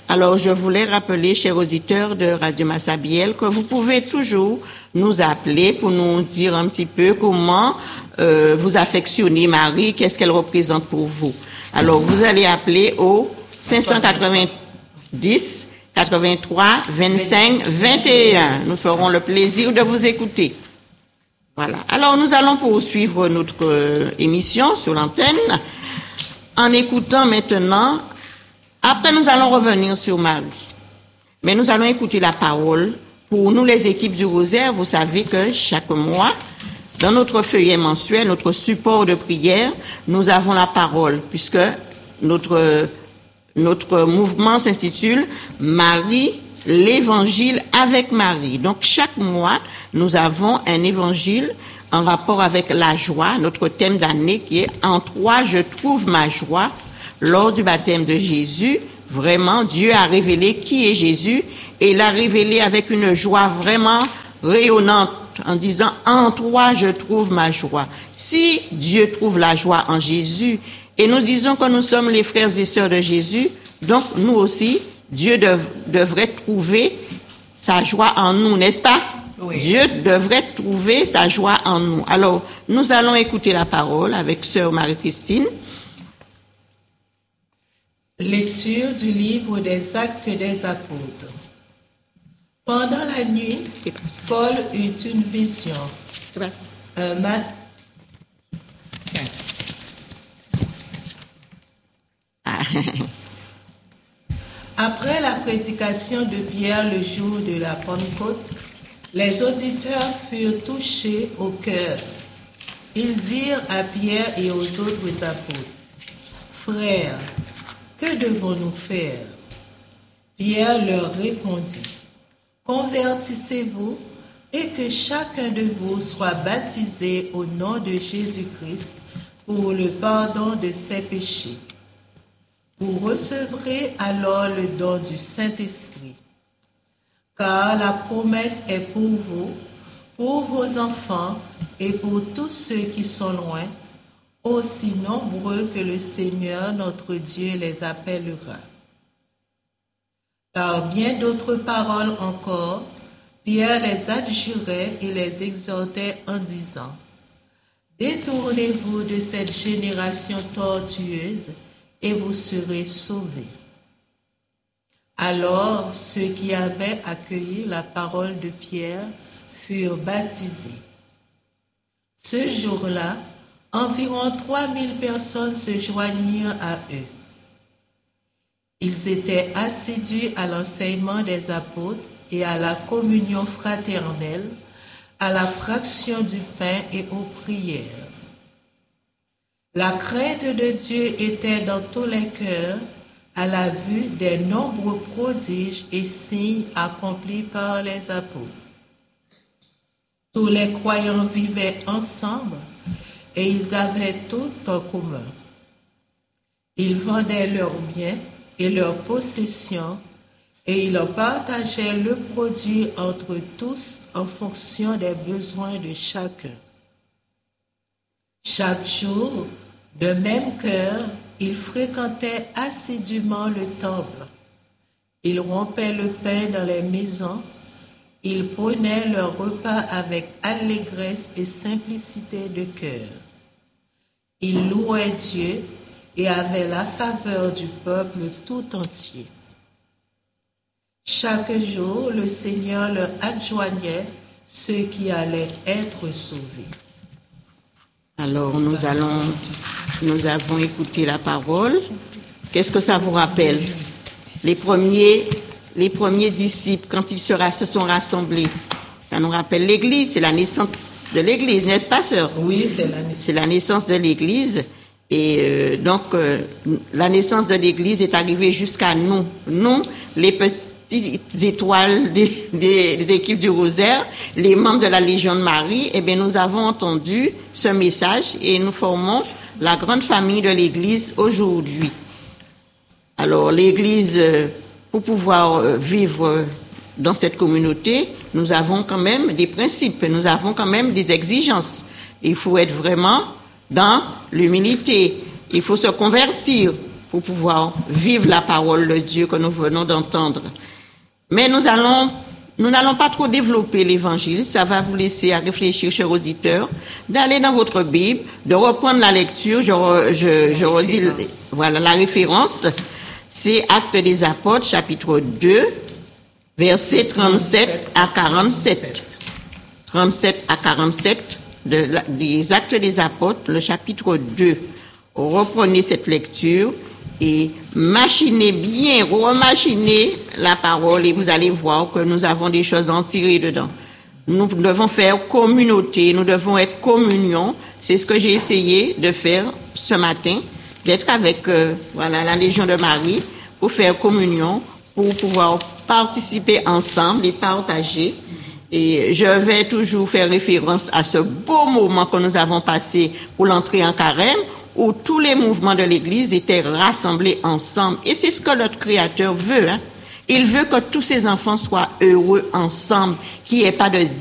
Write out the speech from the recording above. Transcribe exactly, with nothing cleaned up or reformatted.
Alors, je voulais rappeler, chers auditeurs de Radio Massabielle, que vous pouvez toujours nous appeler pour nous dire un petit peu comment euh, vous affectionnez Marie, qu'est-ce qu'elle représente pour vous. Alors, vous allez appeler au cinq cent quatre-vingt-dix, quatre-vingt-trois, vingt-cinq, vingt et un. Nous ferons le plaisir de vous écouter. Voilà. Alors, nous allons poursuivre notre euh, émission sur l'antenne en écoutant maintenant. Après, nous allons revenir sur Marie. Mais nous allons écouter la parole. Pour nous, les équipes du Rosaire, vous savez que chaque mois, dans notre feuillet mensuel, notre support de prière, nous avons la parole, puisque notre, notre mouvement s'intitule Marie, l'évangile avec Marie. Donc, chaque mois, nous avons un évangile en rapport avec la joie, notre thème d'année qui est « En toi, je trouve ma joie ». Lors du baptême de Jésus, vraiment, Dieu a révélé qui est Jésus et il l'a révélé avec une joie vraiment rayonnante en disant « En toi, je trouve ma joie ». Si Dieu trouve la joie en Jésus et nous disons que nous sommes les frères et sœurs de Jésus, donc nous aussi, Dieu dev, devrait trouver sa joie en nous, n'est-ce pas? Oui. Dieu devrait trouver sa joie en nous. Alors, nous allons écouter la parole avec sœur Marie-Christine. Lecture du livre des Actes des Apôtres. Pendant la nuit, Paul eut une vision. Un mas... Après la prédication de Pierre le jour de la Pentecôte, les auditeurs furent touchés au cœur. Ils dirent à Pierre et aux autres apôtres, « Frères, que devons-nous faire ?» Pierre leur répondit, « Convertissez-vous et que chacun de vous soit baptisé au nom de Jésus-Christ pour le pardon de ses péchés. Vous recevrez alors le don du Saint-Esprit. Car la promesse est pour vous, pour vos enfants et pour tous ceux qui sont loin, aussi nombreux que le Seigneur notre Dieu les appellera. » Par bien d'autres paroles encore, Pierre les adjurait et les exhortait en disant, « Détournez-vous de cette génération tortueuse et vous serez sauvés. » Alors ceux qui avaient accueilli la parole de Pierre furent baptisés. Ce jour-là, environ trois mille personnes se joignirent à eux. Ils étaient assidus à l'enseignement des apôtres et à la communion fraternelle, à la fraction du pain et aux prières. La crainte de Dieu était dans tous les cœurs à la vue des nombreux prodiges et signes accomplis par les apôtres. Tous les croyants vivaient ensemble et ils avaient tout en commun. Ils vendaient leurs biens et leurs possessions et ils en partageaient le produit entre tous en fonction des besoins de chacun. Chaque jour, de même cœur, ils fréquentaient assidûment le temple. Ils rompaient le pain dans les maisons. Ils prenaient leur repas avec allégresse et simplicité de cœur. Ils louaient Dieu et avaient la faveur du peuple tout entier. Chaque jour, le Seigneur leur adjoignait ceux qui allaient être sauvés. Alors, nous allons, nous avons écouté la parole. Qu'est-ce que ça vous rappelle? Les premiers, les premiers disciples, quand ils se, se sont rassemblés, ça nous rappelle l'Église, c'est la naissance de l'Église, n'est-ce pas, sœur? Oui, c'est la naissance. C'est la naissance de l'Église. Et euh, donc, euh, la naissance de l'Église est arrivée jusqu'à nous. Nous, les petites étoiles des, des, des équipes du Rosaire, les membres de la Légion de Marie, eh bien, nous avons entendu ce message et nous formons la grande famille de l'Église aujourd'hui. Alors, l'Église, pour pouvoir vivre dans cette communauté, nous avons quand même des principes, nous avons quand même des exigences. Il faut être vraiment dans l'humilité. Il faut se convertir. pour pouvoir vivre la parole de Dieu que nous venons d'entendre. Mais nous allons, nous n'allons pas trop développer l'évangile. Ça va vous laisser à réfléchir, chers auditeurs, d'aller dans votre Bible, de reprendre la lecture. Je, je, je redis, voilà, la référence. C'est Actes des Apôtres, chapitre deux, versets trente-sept à quarante-sept. trente-sept à quarante-sept de, des Actes des Apôtres, le chapitre deux. Reprenez cette lecture et machinez bien, remachinez la parole et vous allez voir que nous avons des choses à en tirer dedans. Nous devons faire communauté, nous devons être communion. C'est ce que j'ai essayé de faire ce matin, d'être avec euh, voilà, la Légion de Marie pour faire communion, pour pouvoir participer ensemble et partager. Et je vais toujours faire référence à ce beau moment que nous avons passé pour l'entrée en carême, où tous les mouvements de l'Église étaient rassemblés ensemble. Et c'est ce que notre Créateur veut. Hein. Il veut que tous ses enfants soient heureux ensemble, qu'il n'y ait pas de